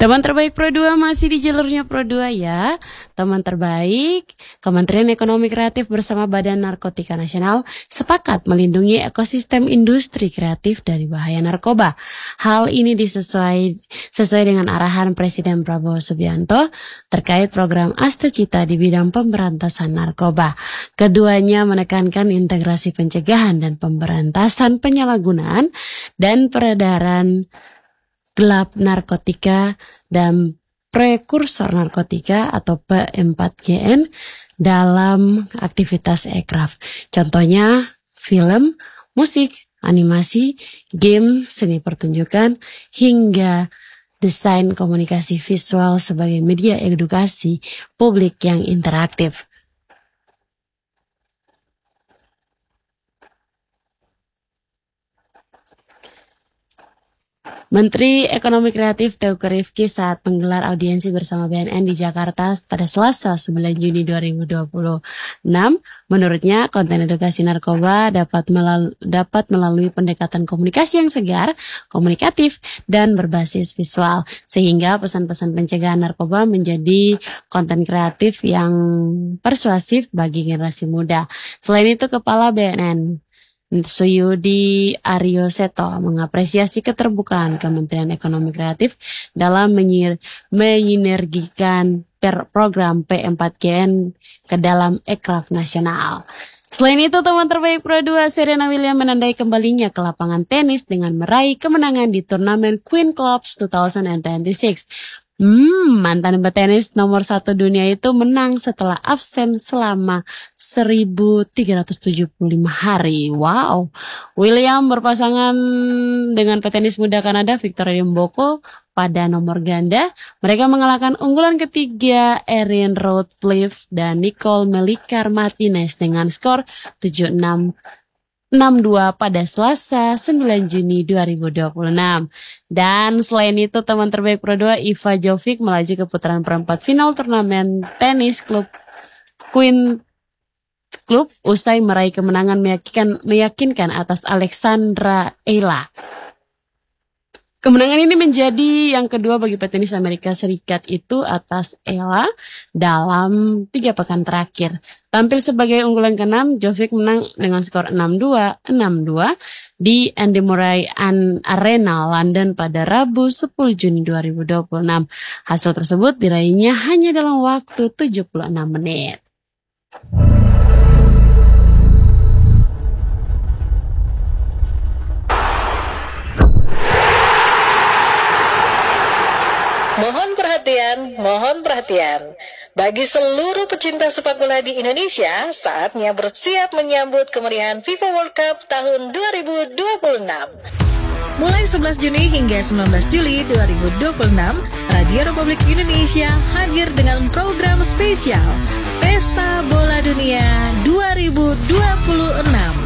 Teman terbaik Pro 2 masih di jalurnya Pro 2 ya. Teman terbaik, Kementerian Ekonomi Kreatif bersama Badan Narkotika Nasional sepakat melindungi ekosistem industri kreatif dari bahaya narkoba. Hal ini sesuai dengan arahan Presiden Prabowo Subianto terkait program Asta Cita di bidang pemberantasan narkoba. Keduanya menekankan integrasi pencegahan dan pemberantasan penyalahgunaan dan peredaran gelap narkotika dan prekursor narkotika atau P4GN dalam aktivitas ekraf. Contohnya film, musik, animasi, game, seni pertunjukan, hingga desain komunikasi visual sebagai media edukasi publik yang interaktif. Menteri Ekonomi Kreatif Teuku Rifki saat menggelar audiensi bersama BNN di Jakarta pada Selasa 9 Juni 2026, menurutnya konten edukasi narkoba dapat melalui pendekatan komunikasi yang segar, komunikatif, dan berbasis visual, sehingga pesan-pesan pencegahan narkoba menjadi konten kreatif yang persuasif bagi generasi muda. Selain itu, Kepala BNN Suyudi Aryo Seto mengapresiasi keterbukaan Kementerian Ekonomi Kreatif dalam menyinergikan program P4GN ke dalam ekraf nasional. Selain itu, teman terbaik Pro 2 Serena Williams menandai kembalinya ke lapangan tenis dengan meraih kemenangan di turnamen Queen Clubs 2026. Mantan petenis nomor 1 dunia itu menang setelah absen selama 1.375 hari. Wow. William berpasangan dengan petenis muda Kanada Victoria Mboko pada nomor ganda. Mereka mengalahkan unggulan ketiga Erin Routliffe dan Nicole Melikar Martinez dengan skor 7-6. 6-2 pada Selasa 9 Juni 2026. Dan selain itu, teman terbaik Pro 2 Iva Jovic melaju ke putaran perempat final turnamen tenis Queen Club usai meraih kemenangan meyakinkan atas Alexandra Eila. Kemenangan ini menjadi yang kedua bagi petenis Amerika Serikat itu atas Ella dalam 3 pekan terakhir. Tampil sebagai unggulan ke-6, Jovic menang dengan skor 6-2, 6-2 di Andy Murray Arena, London pada Rabu 10 Juni 2026. Hasil tersebut diraihnya hanya dalam waktu 76 menit. Mohon perhatian. Bagi seluruh pecinta sepak bola di Indonesia, saatnya bersiap menyambut kemeriahan FIFA World Cup tahun 2026. Mulai 11 Juni hingga 19 Juli 2026, Radio Republik Indonesia hadir dengan program spesial Pesta Bola Dunia 2026.